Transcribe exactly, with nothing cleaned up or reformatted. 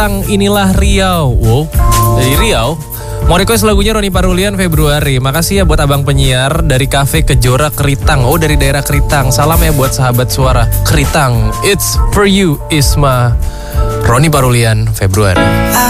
Keritang inilah Riau. Wow, dari Riau. Mau request lagunya Roni Parulian Februari. Makasih ya buat abang penyiar dari Cafe Kejora Keritang. Oh, dari daerah Keritang. Salam ya buat sahabat suara Keritang. It's for you Isma. Roni Parulian Februari.